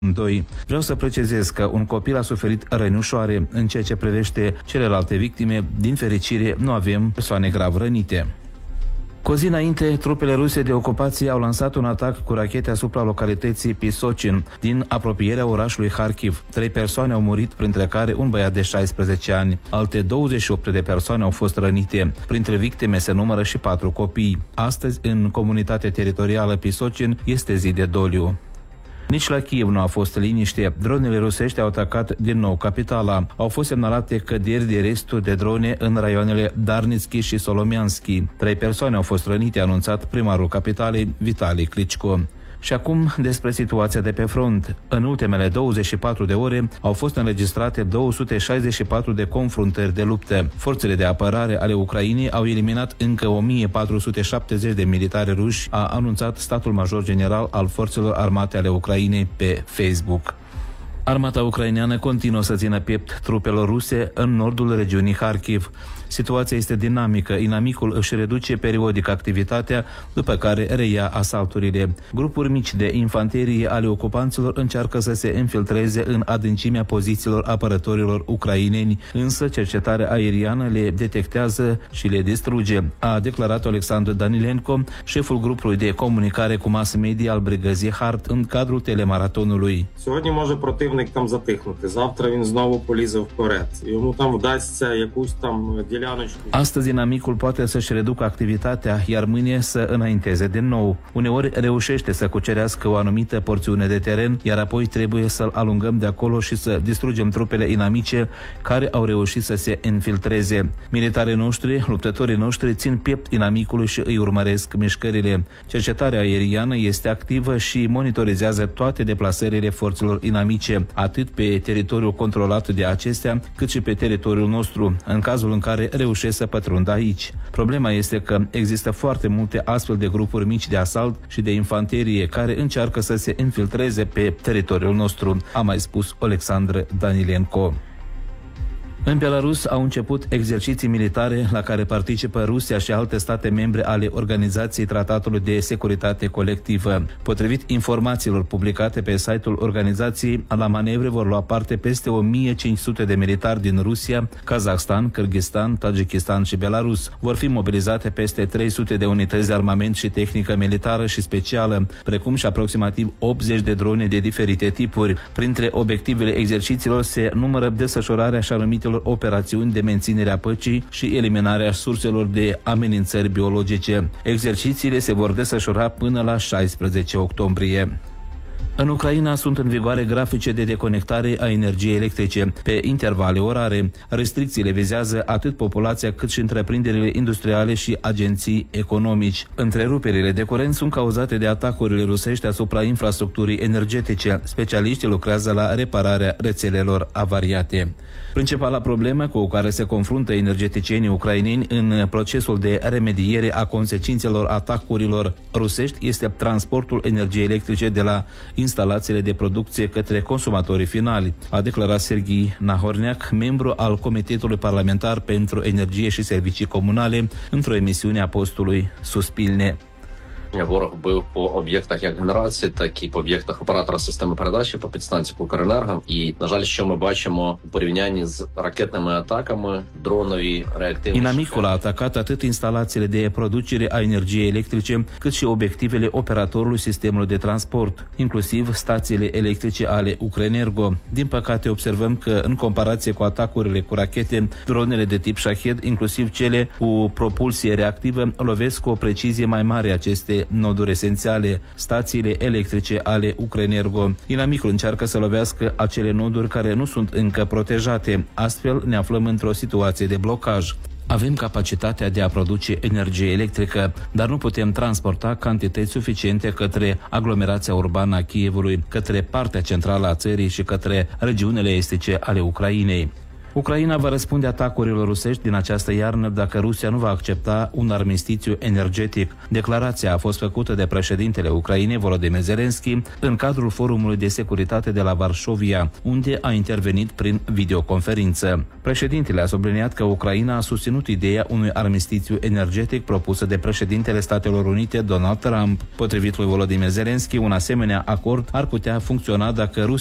2. Vreau să precizez că un copil a suferit răni ușoare. În ceea ce privește celelalte victime, din fericire nu avem persoane grav rănite. Cu o zi înainte, trupele ruse de ocupație au lansat un atac cu rachete asupra localității Pisocin, din apropierea orașului Kharkiv. 3 persoane au murit, printre care un băiat de 16 ani. Alte 28 de persoane au fost rănite. Printre victime se numără și 4 copii. Astăzi, în comunitatea teritorială Pisocin, este zi de doliu. Nici la Kiev nu a fost liniște. Dronele rusești au atacat din nou capitala. Au fost semnalate căderi de resturi de drone în raioanele Darnitski și Solomianski. 3 persoane au fost rănite, a anunțat primarul capitalei, Vitali Klitschko. Și acum despre situația de pe front. În ultimele 24 de ore au fost înregistrate 264 de confruntări de luptă. Forțele de apărare ale Ucrainei au eliminat încă 1470 de militari ruși, a anunțat statul major general al forțelor armate ale Ucrainei pe Facebook. Armata ucraineană continuă să țină piept trupelor ruse în nordul regiunii Kharkiv. Situația este dinamică, inamicul își reduce periodic activitatea, după care reia asalturile. Grupuri mici de infanterie ale ocupanților încearcă să se infiltreze în adâncimea pozițiilor apărătorilor ucraineni, însă cercetarea aeriană le detectează și le distruge, a declarat Alexandru Danilenko, șeful grupului de comunicare cu mass media al brigăzii Hart, în cadrul telemaratonului. Сьогодні може противник там затихнути, завтра він знову полізе вперед. Йому там вдасться якусь там діляночку. Astăzi inamicul poate să-și reducă activitatea, iar mâine să înainteze din nou. Uneori reușește să cucerească o anumită porțiune de teren, iar apoi trebuie să-l alungăm de acolo și să distrugem trupele inamice care au reușit să se infiltreze. Militarii noștri, luptătorii noștri țin piept inamicului și îi urmăresc mișcările. Cercetarea aeriană este activă și monitorizează toate deplasările forțelor inamice, atât pe teritoriul controlat de acestea, cât și pe teritoriul nostru, în cazul în care reușesc să pătrundă aici. Problema este că există foarte multe astfel de grupuri mici de asalt și de infanterie care încearcă să se infiltreze pe teritoriul nostru, a mai spus Alexandru Danilenko. În Belarus au început exerciții militare la care participă Rusia și alte state membre ale Organizației Tratatului de Securitate Colectivă. Potrivit informațiilor publicate pe site-ul organizației, la manevre vor lua parte peste 1500 de militari din Rusia, Kazahstan, Kârgâzstan, Tajikistan și Belarus. Vor fi mobilizate peste 300 de unități de armament și tehnică militară și specială, precum și aproximativ 80 de drone de diferite tipuri. Printre obiectivele exercițiilor se numără desfășurarea așa numitelor operațiuni de menținere a păcii și eliminarea surselor de amenințări biologice. Exercițiile se vor desfășura până la 16 octombrie. În Ucraina sunt în vigoare grafice de deconectare a energiei electrice pe intervale orare. Restricțiile vizează atât populația cât și întreprinderile industriale și agenții economici. Întreruperile de curent sunt cauzate de atacurile rusești asupra infrastructurii energetice. Specialiștii lucrează la repararea rețelelor avariate. Principala problemă cu care se confruntă energeticienii ucraineni în procesul de remediere a consecințelor atacurilor rusești este transportul energiei electrice de la instalațiile de producție către consumatorii finali, a declarat Serghei Nahorniak, membru al Comitetului Parlamentar pentru Energie și Servicii Comunale, într-o emisiune a postului Suspilne. Ворог бив по об'єктах як генерації, так і по об'єктах оператора системи передачі, по підстанції по Укренерго. І, на жаль, що ми бачимо у порівнянні з ракетними атаками, дронові, реактивні... Inamicul a atacat atât instalațiile de producere a energiei electrice, cât și obiectivele operatorului sistemului de transport, inclusiv stațiile electrice ale Ukrenergo. Din păcate, observăm că, în comparație cu atacurile cu rachete, dronele de tip Shahed, inclusiv cele cu propulsie reactivă, lovesc cu o precizie mai mare aceste noduri esențiale, stațiile electrice ale Ukrenergo. Inamicul încearcă să lovească acele noduri care nu sunt încă protejate. Astfel ne aflăm într-o situație de blocaj. Avem capacitatea de a produce energie electrică, dar nu putem transporta cantități suficiente către aglomerația urbană a Kievului, către partea centrală a țării și către regiunile estice ale Ucrainei. Ucraina va răspunde atacurilor rusești din această iarnă dacă Rusia nu va accepta un armistițiu energetic. Declarația a fost făcută de președintele Ucrainei, Volodymyr Zelensky, în cadrul Forumului de Securitate de la Varșovia, unde a intervenit prin videoconferință. Președintele a subliniat că Ucraina a susținut ideea unui armistițiu energetic propusă de președintele Statelor Unite, Donald Trump. Potrivit lui Volodymyr Zelensky, un asemenea acord ar putea funcționa dacă Rusia